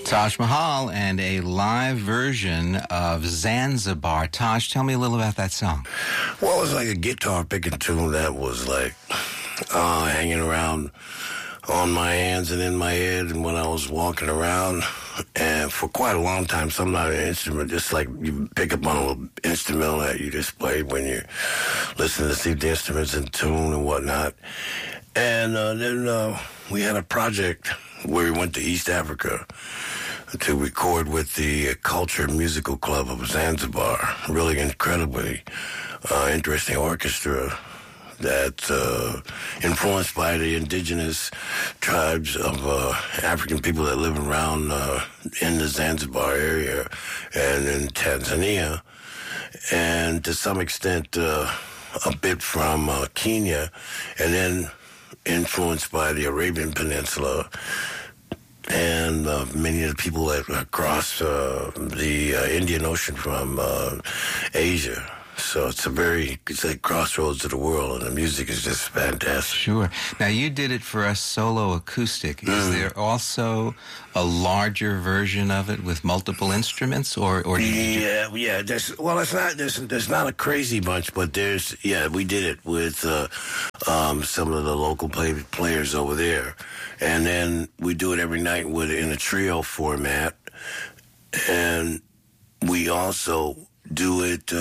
Taj Mahal and a live version of Zanzibar. Taj, tell me a little about that song. Well, it was like a guitar picking tune that was like hanging around on my hands and in my head, and when I was walking around, and for quite a long time, some not an instrument, just like you pick up on a little instrumental that you just play when you're listening to see the instruments in tune and whatnot. And then we had a project where we went to East Africa to record with the Culture Musical Club of Zanzibar. Really incredibly interesting orchestra that's influenced by the indigenous tribes of African people that live around in the Zanzibar area and in Tanzania, and to some extent a bit from Kenya, and then influenced by the Arabian Peninsula and many of the people that cross the Indian Ocean from Asia. So it's like crossroads of the world, and the music is just fantastic. Sure. Now, you did it for us solo acoustic. Is there also a larger version of it with multiple instruments, or did you... Yeah. There's not a crazy bunch, but we did it with some of the local players over there, and then we do it every night in a trio format, and we also do it,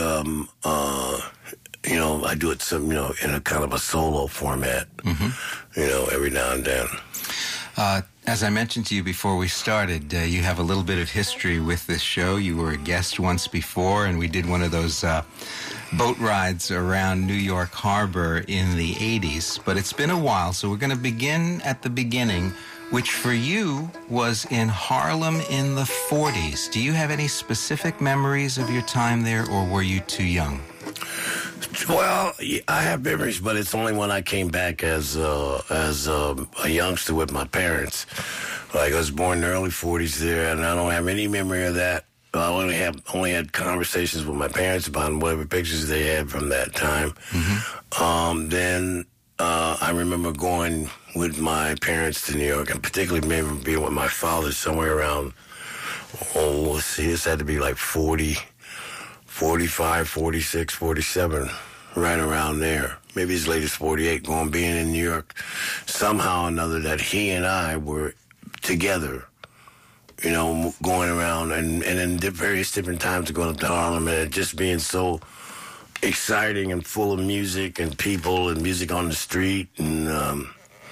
I do it in a kind of a solo format, every now and then. As I mentioned to you before we started, you have a little bit of history with this show. You were a guest once before, and we did one of those boat rides around New York Harbor in the 80s. But it's been a while, so we're going to begin at the beginning, which for you was in Harlem in the 40s. Do you have any specific memories of your time there, or were you too young? Well, I have memories, but it's only when I came back as a youngster with my parents. Like, I was born in the early 40s there, and I don't have any memory of that. I only had conversations with my parents about whatever pictures they had from that time. Then I remember going with my parents to New York, and particularly maybe being with my father somewhere around, this had to be like 40, 45, 46, 47, right around there. Maybe as late as 48, being in New York. Somehow or another that he and I were together, going around and in various different times going up to Harlem, and it just being so exciting and full of music and people and music on the street, and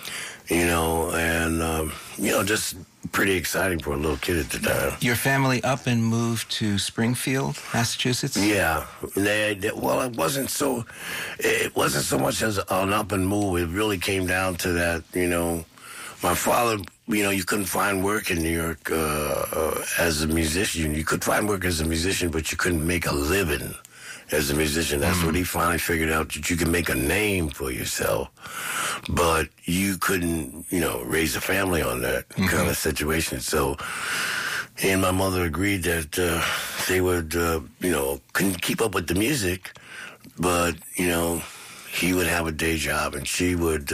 just pretty exciting for a little kid at the time. Your family up and moved to Springfield, Massachusetts? Yeah. Well, it wasn't so much as an up and move. It really came down to that, my father, you couldn't find work in New York as a musician. You could find work as a musician, but you couldn't make a living as a musician. That's what he finally figured out, that you can make a name for yourself, but you couldn't, raise a family on that kind of situation. So he and my mother agreed that they would, couldn't keep up with the music, but, he would have a day job and she would,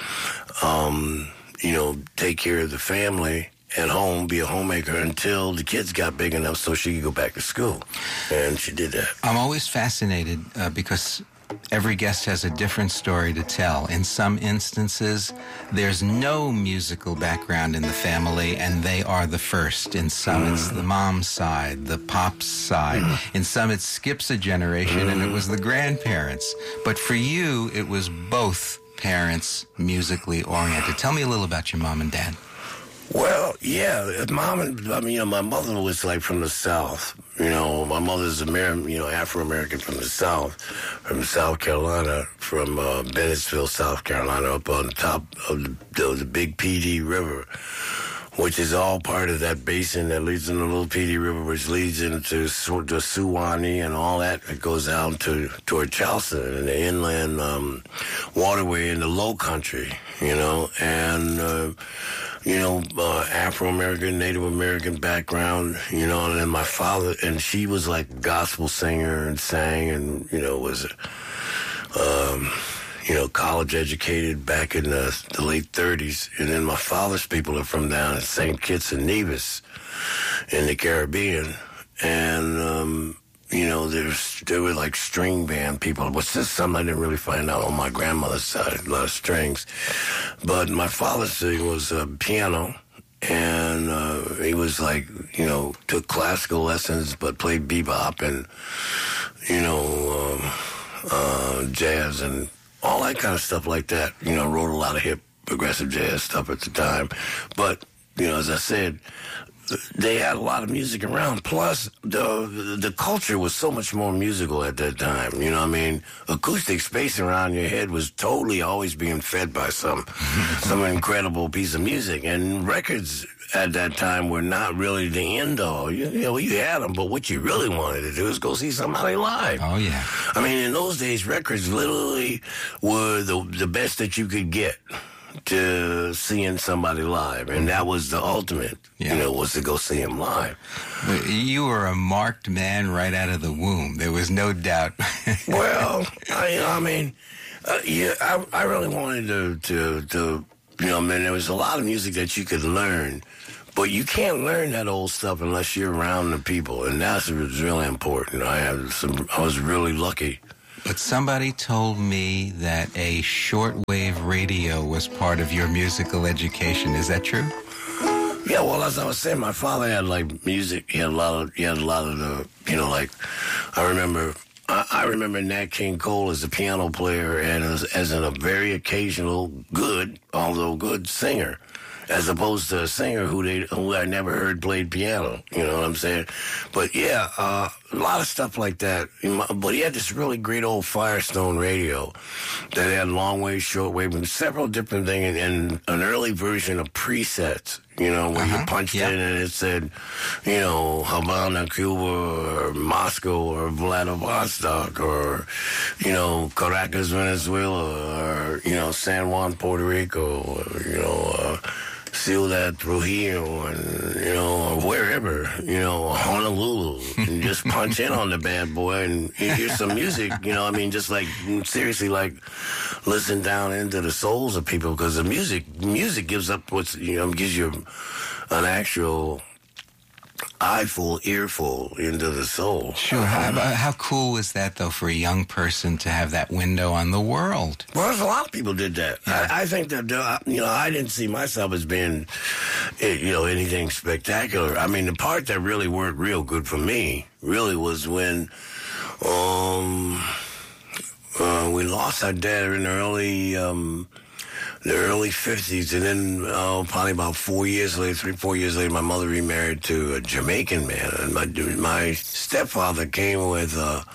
take care of the family at home, be a homemaker until the kids got big enough so she could go back to school. And she did that. I'm always fascinated because every guest has a different story to tell. In some instances, there's no musical background in the family, and they are the first. In some, it's the mom's side, the pop's side. In some, it skips a generation, and it was the grandparents. But for you, it was both parents musically oriented. Tell me a little about your mom and dad. Well, yeah, my mother was like from the South. My mother's Afro-American from the South Carolina, from Bennettsville, South Carolina, up on top of the big PD River, which is all part of that basin that leads into the Little PD River, which leads into the Suwannee and all that. It goes down toward Charleston and the inland waterway in the Low Country, and Afro-American, Native American background, and then my father, and she was like a gospel singer and sang and, was, college educated back in the late 30s. And then my father's people are from down in St. Kitts and Nevis in the Caribbean. And, there were like string band people, which is something I didn't really find out on my grandmother's side, a lot of strings. But my father's thing was piano. And he was like, took classical lessons, but played bebop and, jazz and all that kind of stuff like that. Wrote a lot of hip, progressive jazz stuff at the time. But, as I said, they had a lot of music around. Plus, the culture was so much more musical at that time. Acoustic space around your head was totally always being fed by some incredible piece of music. And records at that time were not really the end all. You had them, but what you really wanted to do is go see somebody live. Oh, yeah. In those days, records literally were the best that you could get to seeing somebody live, and that was the ultimate, was to go see him live. But you were a marked man right out of the womb. There was no doubt. Well, I really wanted to there was a lot of music that you could learn, but you can't learn that old stuff unless you're around the people, and that's what's really important. I was really lucky. But somebody told me that a shortwave radio was part of your musical education. Is that true? Yeah, well, as I was saying, my father had like music. He had a lot of the, I remember Nat King Cole as a piano player and as a very occasional good singer, as opposed to a singer who I never heard played piano. You know what I'm saying? But yeah, a lot of stuff like that. But he had this really great old Firestone radio that had long wave, short wave, and several different things, and an early version of presets. Where you punched in and it said, Havana, Cuba, or Moscow, or Vladivostok, or, Caracas, Venezuela, or, San Juan, Puerto Rico, or, Ciudad Trujillo, and, or wherever, Honolulu, and just punch in on the bad boy and hear some music, just like, seriously, like, listen down into the souls of people, because the music gives up gives you an actual eyeful, earful into the soul. Sure. How cool was that, though, for a young person to have that window on the world? Well, there's a lot of people did that. Yeah. I think that, I didn't see myself as being, anything spectacular. The part that really worked real good for me really was when we lost our dad in the early 50s, and then probably about 4 years later, 3-4 years later, my mother remarried to a Jamaican man, and my stepfather came with a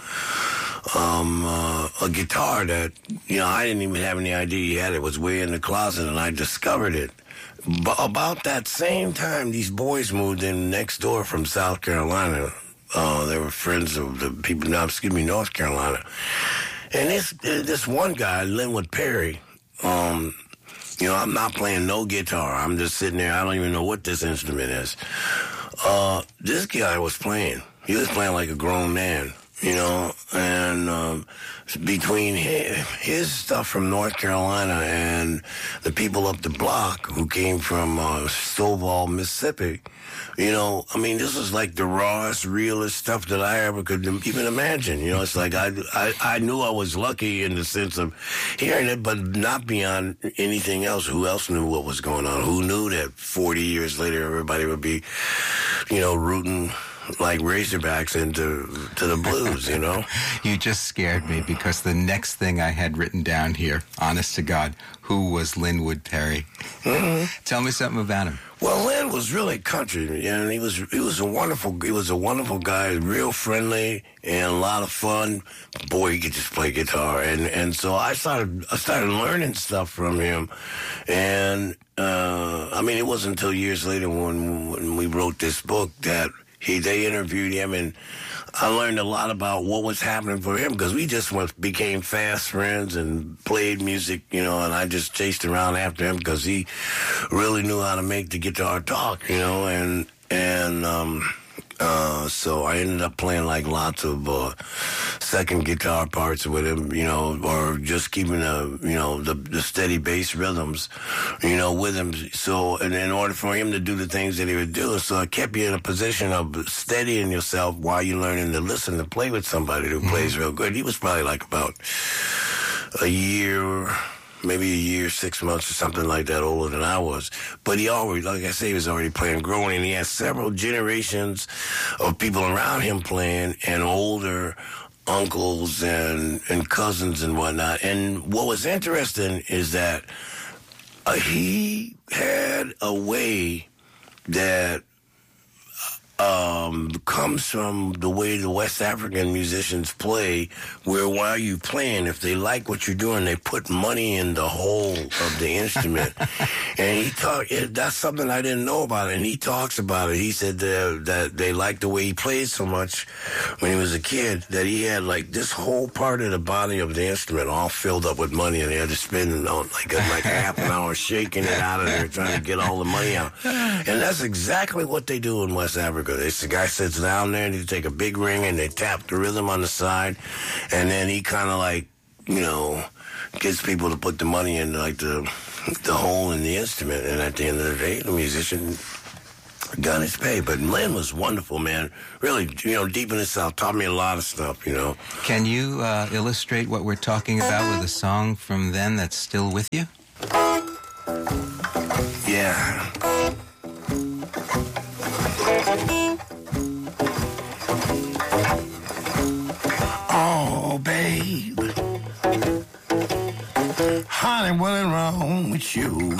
guitar that I didn't even have any idea he had. It was way in the closet, and I discovered it. But about that same time, these boys moved in next door from South Carolina. They were friends of the people, North Carolina. And this one guy, Linwood Perry, I'm not playing no guitar. I'm just sitting there. I don't even know what this instrument is. This guy was playing. He was playing like a grown man, and between his stuff from North Carolina and the people up the block who came from Stovall, Mississippi, this was like the rawest, realest stuff that I ever could even imagine. It's like I knew I was lucky in the sense of hearing it, but not beyond anything else. Who else knew what was going on? Who knew that 40 years later everybody would be, rooting like Razorbacks into the blues, You just scared me, because the next thing I had written down here, honest to God, who was Linwood Perry? Mm-hmm. Tell me something about him. Well, Lynn was really country, and he was a wonderful guy, real friendly and a lot of fun. Boy, he could just play guitar, and so I started learning stuff from him, and it wasn't until years later when we wrote this book that they interviewed him, and I learned a lot about what was happening for him, because we just became fast friends and played music, and I just chased around after him because he really knew how to make the guitar talk, and So I ended up playing like lots of second guitar parts with him, you know, or just keeping the steady bass rhythms, you know, with him. So, and in order for him to do the things that he would do, so it kept you in a position of steadying yourself while you're learning to listen to play with somebody who plays real good. He was probably like about a year, maybe a year, 6 months or something like that older than I was. But he always, like I say, he was already playing, growing, and he had several generations of people around him playing, and older uncles and cousins and whatnot. And what was interesting is that he had a way that comes from the way the West African musicians play, where while you playing, if they like what you're doing, they put money in the hole of the instrument. And that's something I didn't know about, and he talks about it. He said that they liked the way he played so much when he was a kid, that he had like this whole part of the body of the instrument all filled up with money, and they had to spend like half an hour shaking it out of there, trying to get all the money out. And that's exactly what they do in West Africa. The guy sits down there and they take a big ring and they tap the rhythm on the side, and then he kind of like, you know, gets people to put the money in like the hole in the instrument, and at the end of the day, the musician got his pay. But Lynn was wonderful, man. Really, you know, deep in the South, taught me a lot of stuff, you know. Can you illustrate what we're talking about with a song from then that's still with you? Yeah. Oh, babe, honey, what is wrong with you?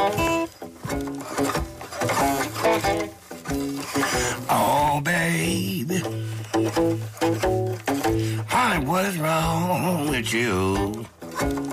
Oh, babe, honey, what is wrong with you?